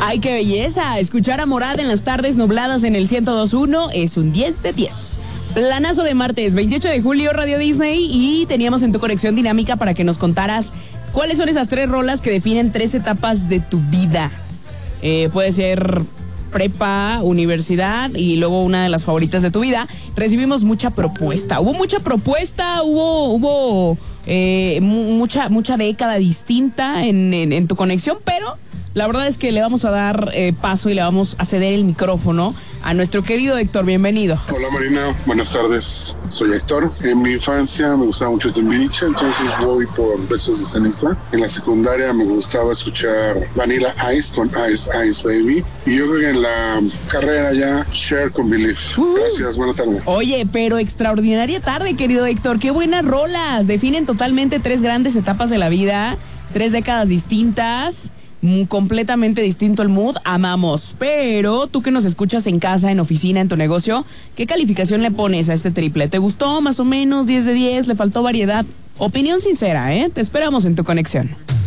¡Ay, qué belleza! Escuchar a Morat en las tardes nubladas en el 102.1 es un 10 de 10. Planazo de martes, 28 de julio, Radio Disney, y teníamos en tu conexión dinámica para que nos contaras cuáles son esas 3 rolas que definen 3 etapas de tu vida. Puede ser prepa, universidad y luego una de las favoritas de tu vida. Recibimos mucha propuesta. Hubo mucha década distinta en tu conexión, pero la verdad es que le vamos a dar paso y le vamos a ceder el micrófono a nuestro querido Héctor. Bienvenido. Hola Marina, buenas tardes. Soy Héctor. En mi infancia me gustaba mucho Timbiriche, entonces voy por Besos de Ceniza. En la secundaria me gustaba escuchar Vanilla Ice con Ice Ice Baby. Y yo creo que en la carrera ya Cher con Believe. Gracias, buena tarde. Oye, pero extraordinaria tarde, querido Héctor. Qué buenas rolas. Definen totalmente 3 grandes etapas de la vida, 3 décadas distintas. Completamente distinto el mood, amamos. Pero tú que nos escuchas en casa, en oficina, en tu negocio, ¿qué calificación le pones a este triple? ¿Te gustó más o menos 10 de 10? ¿Le faltó variedad? Opinión sincera, Te esperamos en tu conexión.